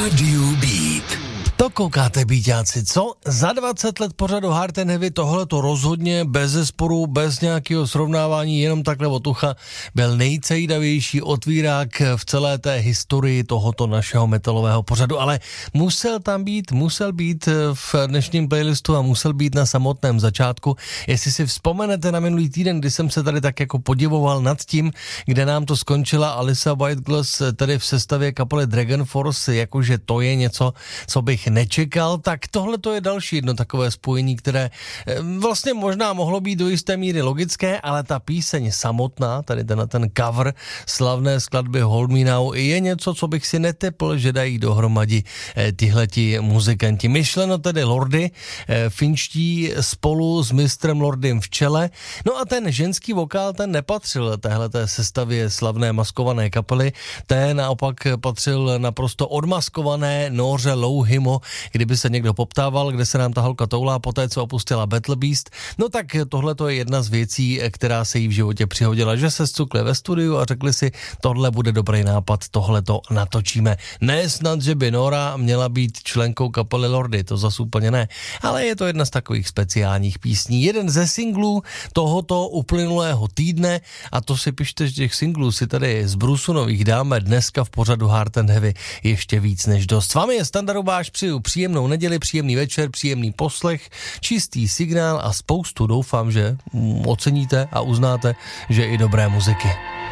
Radio Beat. To koukáte, býťáci, co? Za 20 let pořadu Hard and Heavy tohle to rozhodně bez zesporu, bez nějakého srovnávání, jenom takhle od ucha, byl nejcejdavější otvírák v celé té historii tohoto našeho metalového pořadu, ale musel být v dnešním playlistu a musel být na samotném začátku. Jestli si vzpomenete na minulý týden, kdy jsem se tady tak jako podivoval nad tím, kde nám to skončila Alissa Whiteglass tady v sestavě kapely Dragon Force, jakože to je něco, co bych nečekal, tak tohle to je další jedno takové spojení, které vlastně možná mohlo být do jisté míry logické, ale ta píseň samotná, tady ten cover slavné skladby Hold Me Now, je něco, co bych si netepl, že dají dohromady tihleti muzikanti. Myšleno tedy Lordi, finští spolu s mistrem Lordym v čele, no a ten ženský vokál, ten nepatřil téhleté sestavě slavné maskované kapely, ten naopak patřil naprosto odmaskované Nóře Louhymo, kdyby se někdo poptával, kde se nám ta holka toulá poté, co opustila Battle Beast, no tak tohle to je jedna z věcí, která se jí v životě přihodila, že se zcukli ve studiu a řekli si, tohle bude dobrý nápad, tohle to natočíme. Ne snad, že by Nora měla být členkou kapely Lordi, to zas úplně ne, ale je to jedna z takových speciálních písní. Jeden ze singlů tohoto uplynulého týdne, a to si pište, že těch singlů si tady z Brusunových dáme dneska v pořadu Hard and Heavy ještě víc než dost. S vámi je Standa Rubáš, přeju příjemnou neděli, příjemný večer, příjemný poslech, čistý signál a spoustu, doufám, že oceníte a uznáte, že i dobré muziky.